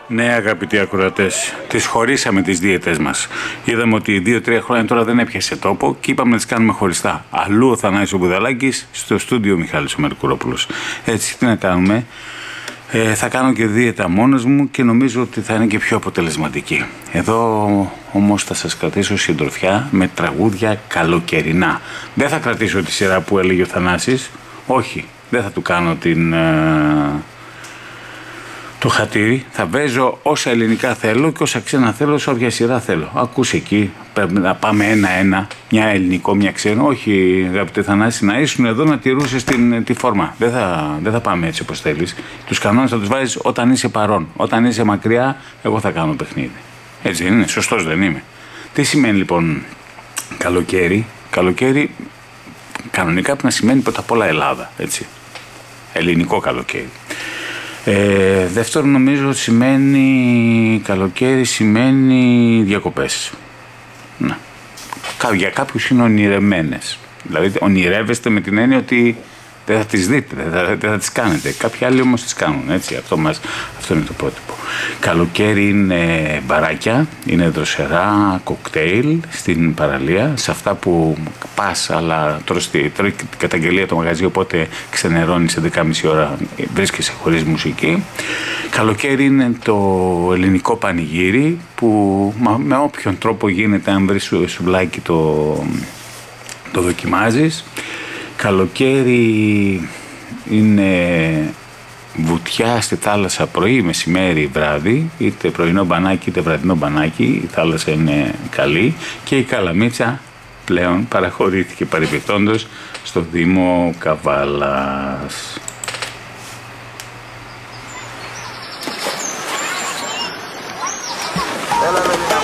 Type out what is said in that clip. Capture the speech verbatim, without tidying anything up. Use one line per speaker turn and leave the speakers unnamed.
Ναι, αγαπητοί ακροατές, τις χωρίσαμε τις δίαιτες μας. Είδαμε ότι δύο-τρία χρόνια τώρα δεν έπιασε τόπο και είπαμε να τις κάνουμε χωριστά. Αλλού ο Θανάσης ο Μπουδαλάκης, στο στούντιο ο Μιχάλης ο Μερκουρόπουλος. Έτσι, τι να κάνουμε. Ε, θα κάνω και δίαιτα μόνος μου και νομίζω ότι θα είναι και πιο αποτελεσματική. Εδώ όμως θα σας κρατήσω συντροφιά με τραγούδια καλοκαιρινά. Δεν θα κρατήσω τη σειρά που έλεγε ο Θανάσης. Όχι, δεν θα του κάνω την... Ε, το χατήρι, θα βέζω όσα ελληνικά θέλω και όσα ξένα θέλω, σε όποια σειρά θέλω. Ακούς εκεί, πρέπει να πάμε ένα-ένα, μια ελληνικό, μια ξένο. Όχι, αγαπητέ Θανάση, να ήσουν εδώ να τηρούσες την, τη φόρμα. Δεν θα, δεν θα πάμε έτσι όπως θέλεις. Τους κανόνες θα τους βάζεις όταν είσαι παρόν. Όταν είσαι μακριά, εγώ θα κάνω παιχνίδι. Έτσι δεν είναι, σωστός δεν είμαι. Τι σημαίνει λοιπόν καλοκαίρι? Καλοκαίρι κανονικά πρέπει να σημαίνει πρώτα απ' όλα Ελλάδα, έτσι. Ελληνικό καλοκαίρι. Ε, δεύτερον, νομίζω ότι σημαίνει καλοκαίρι, σημαίνει διακοπές. Να. Για κάποιους είναι ονειρεμένες. Δηλαδή ονειρεύεστε με την έννοια ότι δεν θα τις δείτε, δεν θα, δεν θα τις κάνετε. Κάποιοι άλλοι όμως τις κάνουν, έτσι. Αυτό, μας, αυτό είναι το πρότυπο. Καλοκαίρι είναι μπαράκια, είναι δροσερά κοκτέιλ στην παραλία, σε αυτά που πας, αλλά τρως την καταγγελία το μαγαζί, οπότε ξενερώνεις σε δεκάμιση ώρα, βρίσκεσαι χωρίς μουσική. Καλοκαίρι είναι το ελληνικό πανηγύρι, που με όποιον τρόπο γίνεται, αν βρεις σουβλάκι το, το δοκιμάζεις. Καλοκαίρι είναι βουτιά στη θάλασσα πρωί, μεσημέρι, βράδυ, είτε πρωινό μπανάκι είτε βραδινό μπανάκι, η θάλασσα είναι καλή και η Καλαμίτσα πλέον παραχωρήθηκε παρεμπιπτόντως στο Δήμο Καβάλας.
Έλα,